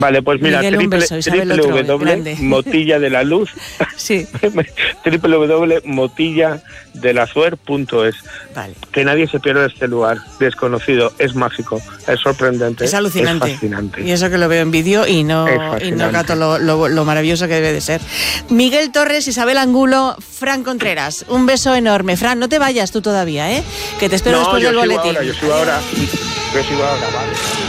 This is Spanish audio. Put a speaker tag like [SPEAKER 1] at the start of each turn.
[SPEAKER 1] Vale, pues mira,
[SPEAKER 2] Miguel, un beso, Isabel otro, grande.
[SPEAKER 1] www.motilladelaluz
[SPEAKER 2] Sí.
[SPEAKER 1] www.motilladelazuer.es.
[SPEAKER 2] Vale.
[SPEAKER 1] Que nadie se pierda este lugar desconocido, es mágico, es sorprendente,
[SPEAKER 2] Es alucinante.
[SPEAKER 1] es fascinante.
[SPEAKER 2] Y eso que lo veo en vídeo y no gato lo maravilloso que debe de ser. Miguel Torres, Isabel Angulo, Fran Contreras, un beso enorme. Fran, no te vayas tú todavía, que te espero después del boletín.
[SPEAKER 1] Yo sigo ahora, vale.